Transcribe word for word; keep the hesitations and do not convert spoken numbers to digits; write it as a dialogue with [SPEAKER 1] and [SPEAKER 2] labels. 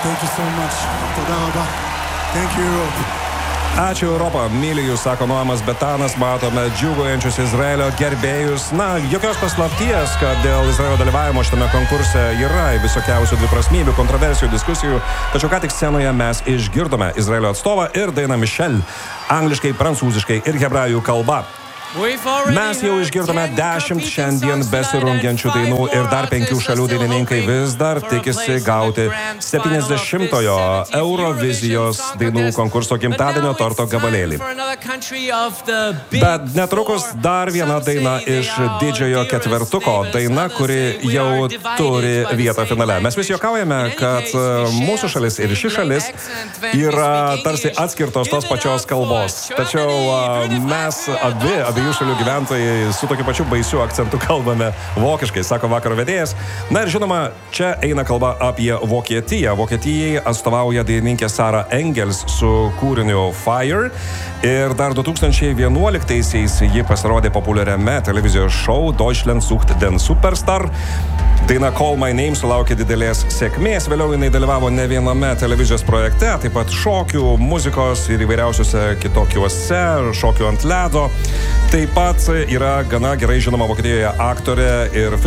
[SPEAKER 1] Thank you so much. תודה רבה. Thank you, Europe.
[SPEAKER 2] Ačiū Europą, myli jūs, sako Noamas Betanas, matome džiūgaujančius Izraelio gerbėjus. Na, jokios paslapties, kad dėl Izraelio dalyvavimo šitame konkurse yra visokiausių dviprasmybių, kontroversijų, diskusijų. Tačiau ką tik scenoje mes išgirdome Izraelio atstovą ir dainą Michelle, angliškai, prancūziškai ir hebrajų kalba. Mes jau išgirdome dešimt šiandien besirungiančių dainų ir dar penkių šalių dainininkai vis dar tikisi gauti septyniasdešimtojo Eurovizijos dainų konkurso gimtadienio torto gabalėlį. Bet netrukus dar viena daina iš didžiojo ketvertuko, daina, kuri jau turi vietą finale. Mes vis juokaujame, kad mūsų šalis ir ši šalis yra tarsi atskirtos tos pačios kalbos. Tačiau mes abi, abi jų šalių gyventojai su tokiu pačiu baisiu akcentu kalbame vokiškai, sako vakaro vedėjas. Na ir žinoma, čia eina kalba apie Vokietiją. Vokietijai atstovauja dainininkė Sara Engels su kūriniu Fire. Ir dar du tūkstančiai vienuoliktaisiais ji pasirodė populiariame televizijos šou Deutschland sucht den Superstar. Daina Call My Name sulaukė didelės sėkmės. Vėliau jinai dalyvavo ne viename televizijos projekte, taip pat šokių, muzikos ir įvairiausiuose kitokiuose, šokių ant ledo. Taip pat yra gana gerai žinoma Vokietijoje aktorė ir